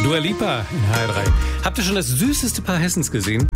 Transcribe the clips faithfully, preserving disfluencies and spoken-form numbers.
Dua Lipa in H R drei. Habt ihr schon das süßeste Paar Hessens gesehen?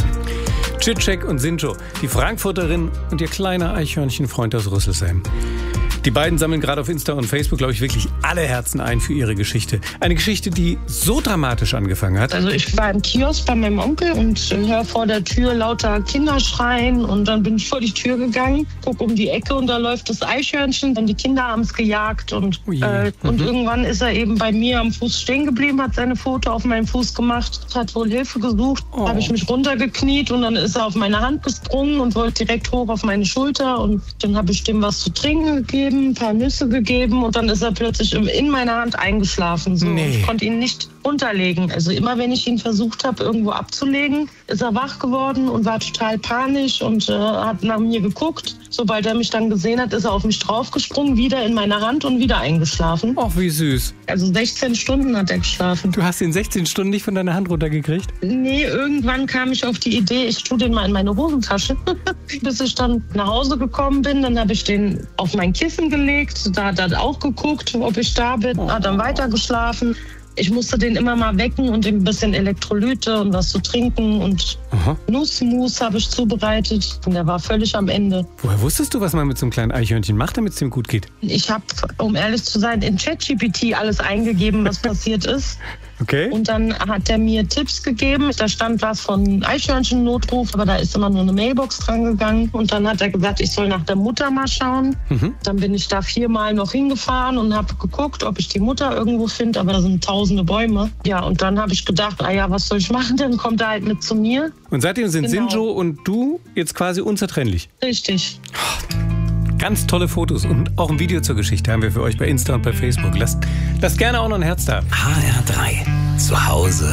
Cicek und Sinjo, die Frankfurterin und ihr kleiner Eichhörnchenfreund aus Rüsselsheim. Die beiden sammeln gerade auf Insta und Facebook, glaube ich, wirklich alle Herzen ein für ihre Geschichte. Eine Geschichte, die so dramatisch angefangen hat. Also ich war im Kiosk bei meinem Onkel und höre vor der Tür lauter Kinder schreien. Und dann bin ich vor die Tür gegangen, gucke um die Ecke und da läuft das Eichhörnchen. Dann die Kinder haben es gejagt. Und, Ui. äh, Mhm. und irgendwann ist er eben bei mir am Fuß stehen geblieben, hat seine Foto auf meinem Fuß gemacht, hat wohl Hilfe gesucht. Oh. Habe ich mich runtergekniet und dann ist er auf meine Hand gesprungen und wollte direkt hoch auf meine Schulter. Und dann habe ich dem was zu trinken gegeben, ein paar Nüsse gegeben und dann ist er plötzlich in meiner Hand eingeschlafen. So. Nee. Ich konnte ihn nicht runterlegen. Also immer wenn ich ihn versucht habe, irgendwo abzulegen, ist er wach geworden und war total panisch und äh, hat nach mir geguckt. Sobald er mich dann gesehen hat, ist er auf mich draufgesprungen, wieder in meine Hand und wieder eingeschlafen. Ach, wie süß. Also sechzehn Stunden hat er geschlafen. Du hast ihn sechzehn Stunden nicht von deiner Hand runtergekriegt? Nee, irgendwann kam ich auf die Idee, ich tue den mal in meine Hosentasche. Bis ich dann nach Hause gekommen bin, dann habe ich den auf mein Kissen gelegt. Da hat er auch geguckt, ob ich da bin. Hat dann weiter geschlafen. Ich musste den immer mal wecken und ihm ein bisschen Elektrolyte und was zu trinken. Und Aha. Nussmus habe ich zubereitet. Und der war völlig am Ende. Woher wusstest du, was man mit so einem kleinen Eichhörnchen macht, damit es ihm gut geht? Ich habe, um ehrlich zu sein, in ChatGPT alles eingegeben, was passiert ist. Okay. Und dann hat er mir Tipps gegeben. Da stand was von Eichhörnchen-Notruf, aber da ist immer nur eine Mailbox dran gegangen. Und dann hat er gesagt, ich soll nach der Mutter mal schauen. Mhm. Dann bin ich da viermal noch hingefahren und habe geguckt, ob ich die Mutter irgendwo finde. Aber da sind tausende Bäume. Ja, und dann habe ich gedacht, ah ja, was soll ich machen? Dann kommt er halt mit zu mir. Und seitdem sind Genau. Sinjo und du jetzt quasi unzertrennlich. Richtig. Ganz tolle Fotos und auch ein Video zur Geschichte haben wir für euch bei Insta und bei Facebook. Lasst, lasst gerne auch noch ein Herz da. H R drei. Zu Hause